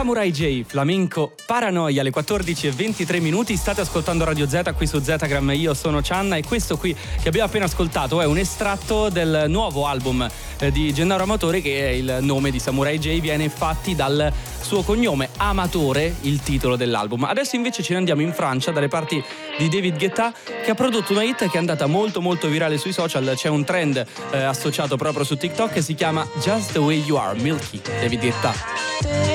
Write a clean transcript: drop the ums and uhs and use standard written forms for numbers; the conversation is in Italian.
Samurai J, Flamenco, Paranoia alle 14:23. State ascoltando Radio Z qui su Zetagram, io sono Cianna e questo qui che abbiamo appena ascoltato è un estratto del nuovo album di Gennaro Amatore, che è il nome di Samurai J, viene infatti dal suo cognome, Amatore, il titolo dell'album. Adesso invece ce ne andiamo in Francia, dalle parti di David Guetta, che ha prodotto una hit che è andata molto molto virale sui social. C'è un trend associato proprio su TikTok che si chiama Just the Way You Are, Milky, David Guetta.